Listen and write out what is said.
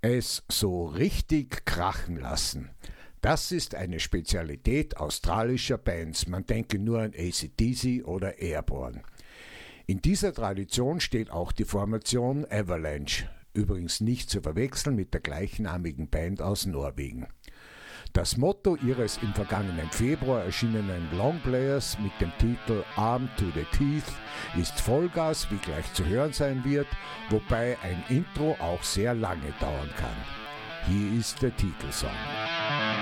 Es so richtig krachen lassen. Das ist eine Spezialität australischer Bands. Man denke nur an AC/DC oder Airborne. In dieser Tradition steht auch die Formation Avalanche, übrigens nicht zu verwechseln mit der gleichnamigen Band aus Norwegen. Das Motto ihres im vergangenen Februar erschienenen Longplayers mit dem Titel Armed to the Teeth ist Vollgas, wie gleich zu hören sein wird, wobei ein Intro auch sehr lange dauern kann. Hier ist der Titelsong.